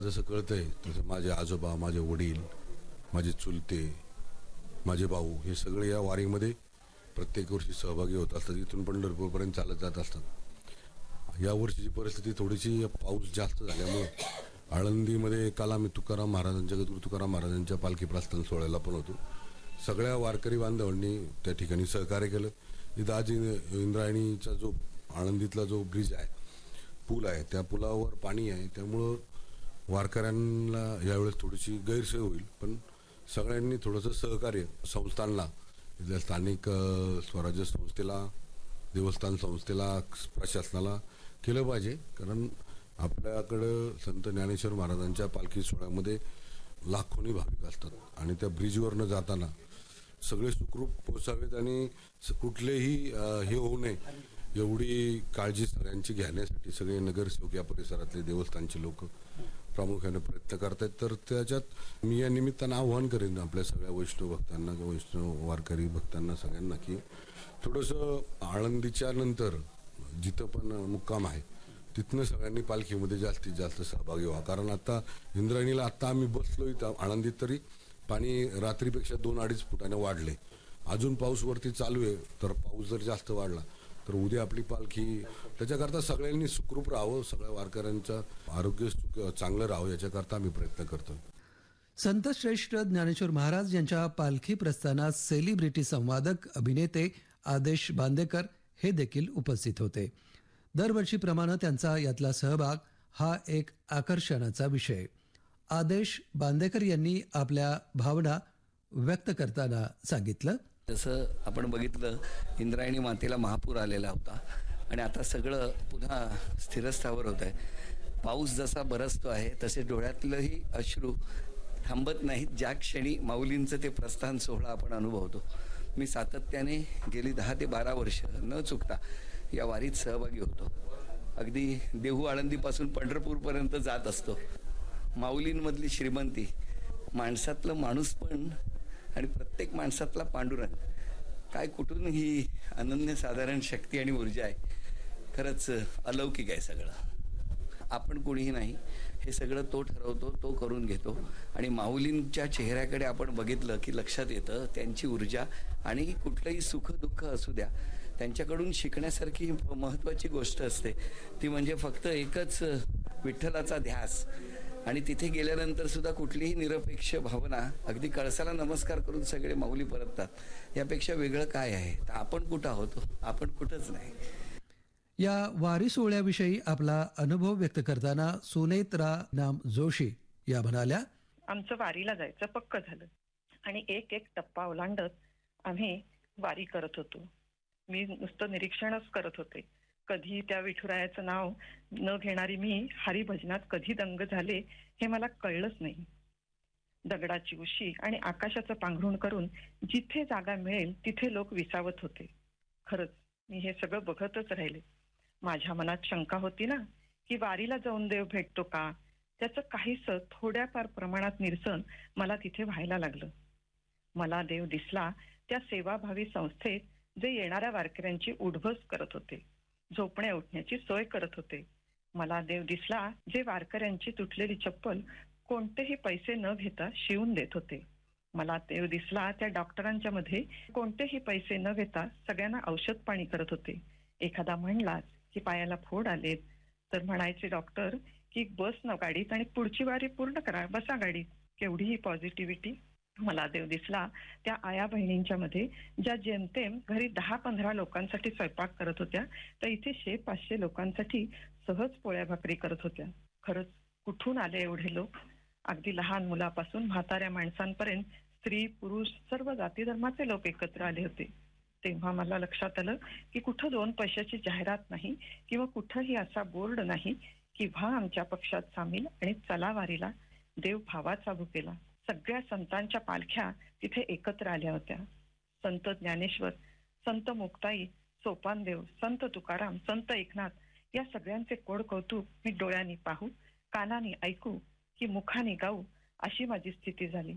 जसं कळतंय तसं माझे आजोबा, माझे वडील, माझे चुलते, माझे भाऊ हे सगळे या वारीमध्ये प्रत्येक वर्षी सहभागी होत असतात. इथून पंढरपूरपर्यंत चालत जात असतात. या वर्षीची परिस्थिती थोडीशी पाऊस जास्त झाल्यामुळे आळंदीमध्ये काल आम्ही तुकाराम महाराजांच्या गदगुरू तुकाराम महाराजांच्या पालखी प्रस्थान सोहळ्याला पण होतो. सगळ्या वारकरी बांधवांनी त्या ठिकाणी सहकार्य केलं. इथं आज इंद्रायणीचा जो आळंदीतला जो ब्रिज आहे, पूल आहे, त्या पुलावर पाणी आहे, त्यामुळं वारकऱ्यांना यावेळेस थोडीशी गैरसोय होईल. पण सगळ्यांनी थोडंसं सहकार्य संस्थांना, इथल्या स्थानिक स्वराज्य संस्थेला, देवस्थान संस्थेला, प्रशासनाला केलं पाहिजे. कारण आपल्याकडं संत ज्ञानेश्वर महाराजांच्या पालखी सोहळ्यामध्ये लाखोनी भाविक असतात आणि त्या ब्रिजवरनं जाताना सगळे सुखरूप पोचावेत आणि कुठलेही हे होऊ नये एवढी काळजी सगळ्यांची घेण्यासाठी सगळे नगरसेवक, या परिसरातले देवस्थानचे लोक प्रामुख्याने प्रयत्न करतायत. तर त्याच्यात मी या निमित्तानं आव्हान करेन आपल्या सगळ्या वैष्णव भक्तांना, वैष्णव वारकरी भक्तांना सगळ्यांना की थोडंसं आळंदीच्या नंतर जिथं पण मुक्काम आहे तिथनं सगळ्यांनी पालखीमध्ये जास्तीत जास्त सहभागी व्हा. कारण आता इंद्रायणीला आत्ता आम्ही बसलो इथं आळंदीत तरी पाणी रात्रीपेक्षा 2-2.5 फुटाने वाढले. अजून पाऊस वरती चालू आहे. तर पाऊस जर जास्त वाढला तर उद्या आपली पालखी, त्याच्याकरता सगळ्यांनी सुखरूप राहावं, सगळ्या वारकऱ्यांचं आरोग्य चांगलं राहावं याच्याकरता आम्ही प्रयत्न करतो. संत श्रेष्ठ ज्ञानेश्वर महाराज यांच्या पालखी प्रस्थानात सेलिब्रिटी संवादक अभिनेते आदेश बांदेकर हे देखील उपस्थित होते. दरवर्षीप्रमाणे त्यांचा यातला सहभाग हा एक आकर्षणाचा विषय. आदेश बांदेकर यांनी आपल्या भावना व्यक्त करताना सांगितलं. जसं आपण बघितलं, इंद्रायणी मातेला महापूर आलेला होता आणि आता सगळं पुन्हा स्थिरस्थावर होत आहे. पाऊस जसा बरसतो आहे तसे डोळ्यातलंही अश्रू थांबत नाहीत ज्या क्षणी माऊलींचं ते प्रस्थान सोहळा आपण अनुभवतो. मी सातत्याने गेली 10 ते 12 वर्ष न चुकता या वारीत सहभागी होतो. अगदी देहू आळंदीपासून पंढरपूरपर्यंत जात असतो. माऊलींमधली श्रीमंती, माणसातलं माणूसपण आणि प्रत्येक माणसातला पांडुरंग, काय कुठून ही अनन्यसाधारण शक्ती आणि ऊर्जा आहे. खरंच अलौकिक आहे सगळं. आपण कोणीही नाही, हे सगळं तो ठरवतो, तो करून घेतो. आणि माऊलींच्या चेहऱ्याकडे आपण बघितलं की लक्षात येतं त्यांची ऊर्जा. आणि कुठलंही सुख दुःख असू द्या, त्यांच्याकडून शिकण्यासारखी महत्त्वाची गोष्ट असते ती म्हणजे फक्त एकच, विठ्ठलाचा ध्यास. आणि तिथे गेल्यानंतर सुद्धा कुठलीही निरपेक्ष भावना, अगदी कळसाला नमस्कार करून सगळे माऊली परततात. यापेक्षा वेगळं काय आहे? तर आपण कुठं आहोत? आपण कुठंच नाही. या वारी सोहळ्याविषयी आपला अनुभव व्यक्त करताना सुनेत्रा नाम जोशी या म्हणाल्या, आमचं वारीला जायचं पक्क झालं आणि एक एक टप्पा ओलांडत आम्ही वारी करत होतो. मी नुसतं निरीक्षणच करत होते. कधी त्या विठुरायाचं नाव न घेणारी मी हरिभजनात कधी दंग झाले हे मला कळलंच नाही. दगडाची उशी आणि आकाशाचं पांघरुण करून जिथे जागा मिळेल तिथे लोक विसावत होते. खरंच मी हे सगळं बघतच राहिले. माझ्या मनात शंका होती ना की वारीला जाऊन देव भेटतो का, त्याचं काहीसं थोड्याफार प्रमाणात निरसन मला तिथे व्हायला लागलं. मला देव दिसला त्या सेवाभावी संस्थेत जे येणाऱ्या वारकऱ्यांची उठबस करत होते, झोपण्या उठण्याची सोय करत होते. मला देव दिसला जे वारकऱ्यांची तुटलेली चप्पल कोणतेही पैसे न घेता शिवून देत होते. मला देव दिसला त्या डॉक्टरांच्या मध्ये कोणतेही पैसे न घेता सगळ्यांना औषध पाणी करत होते. एखादा म्हणलाच की पायाला फोड आलेत तर म्हणायचे डॉक्टर की बस न गाडीत आणि पुढची वारी पूर्ण करा, बसा गाडीत. केवढीही पॉझिटिव्हिटी. मला देव दिसला त्या आया बहिणींच्या मध्ये ज्या जेमतेम घरी 10-15 लोकांसाठी स्वयंपाक करत होत्या, तर इथे 100-500 लोकांसाठी सहज पोळ्या भाकरी करत होत्या. खरंच कुठून आले एवढे लोक? अगदी लहान मुलापासून म्हाताऱ्या माणसांपर्यंत, स्त्री पुरुष सर्व जाती धर्माचे लोक एकत्र आले होते. तेव्हा मला लक्षात आलं की कुठं 2 पैशाची जाहिरात नाही किंवा कुठंही असा बोर्ड नाही की व्हा आमच्या पक्षात सामील आणि चला वारीला. देव भावाचा भुकेला. सगळ्या संतांच्या पालख्या तिथे एकत्र आल्या होत्या. संत ज्ञानेश्वर, संत मुक्ताई, सोपानदेव, संत तुकाराम, संत एकनाथ या सगळ्यांचे कोड कौतुक मी डोळ्यांनी पाहू, कानाने ऐकू की मुखाने गाऊ अशी माझी स्थिती झाली.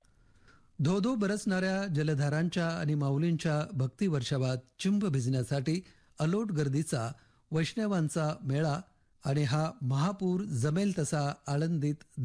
धोधो बरसणाऱ्या जलधारांच्या आणि माऊलींच्या भक्तिवर्षावात चिंब भिजण्यासाठी अलोट गर्दीचा वैष्णवांचा मेळा आणि हा महापूर जमेल तसा आळंदीत